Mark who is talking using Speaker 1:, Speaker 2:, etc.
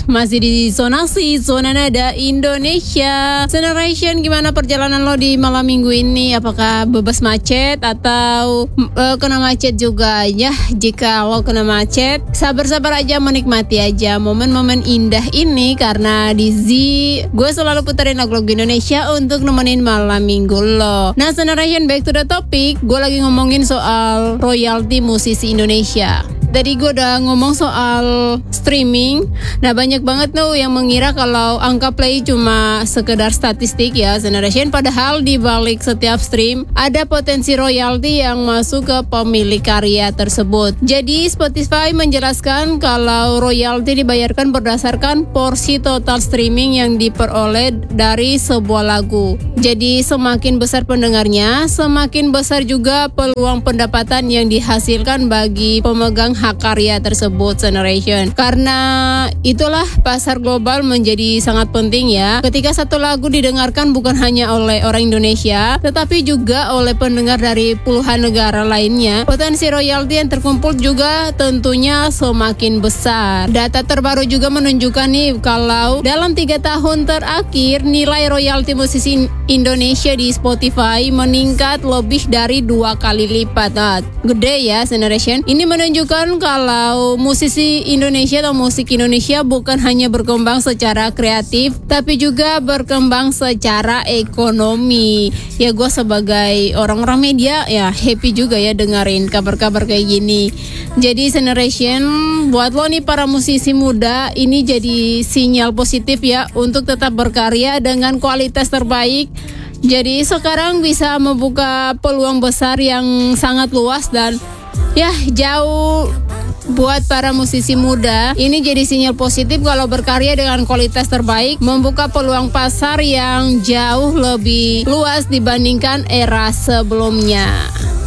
Speaker 1: masih di Zona Nada Indonesia. Generation, gimana perjalanan lo di malam minggu ini? Apakah bebas macet atau kena macet juga? Ya, jika lo kena macet, sabar-sabar aja, menikmati aja momen-momen indah ini, karena di Z gue selalu puterin lagu-lagu Indonesia untuk nemenin malam minggu lo. Nah, Generation, back to the topic. Gue lagi ngomongin soal royalti musisi Indonesia. Tadi gue udah ngomong soal streaming. Nah, banyak banget tuh yang mengira kalau angka play cuma sekedar statistik ya, Generation. Padahal di balik setiap stream ada potensi royalti yang masuk ke pemilik karya tersebut. Jadi Spotify menjelaskan kalau royalti dibayarkan berdasarkan porsi total streaming yang diperoleh dari sebuah lagu. Jadi semakin besar pendengarnya, semakin besar juga peluang pendapatan yang dihasilkan bagi pemegang hak karya tersebut, Generation. Karena itulah pasar global menjadi sangat penting ya. Ketika satu lagu didengarkan bukan hanya oleh orang Indonesia, tetapi juga oleh pendengar dari puluhan negara lainnya, potensi royalti yang terkumpul juga tentunya semakin besar. Data terbaru juga menunjukkan nih kalau dalam 3 tahun terakhir nilai royalti musisi Indonesia di Spotify meningkat lebih dari 2 kali lipat. Nah, gede ya, Generation. Ini menunjukkan kalau musisi Indonesia atau musik Indonesia bukan hanya berkembang secara kreatif, tapi juga berkembang secara ekonomi. Ya, gue sebagai orang-orang media ya happy juga ya dengerin kabar-kabar kayak gini. Jadi Generation, buat lo nih para musisi muda, ini jadi sinyal positif ya untuk tetap berkarya dengan kualitas terbaik. Jadi sekarang bisa membuka peluang besar yang sangat luas dan ya jauh buat para musisi muda. Ini jadi sinyal positif kalau berkarya dengan kualitas terbaik, membuka peluang pasar yang jauh lebih luas dibandingkan era sebelumnya.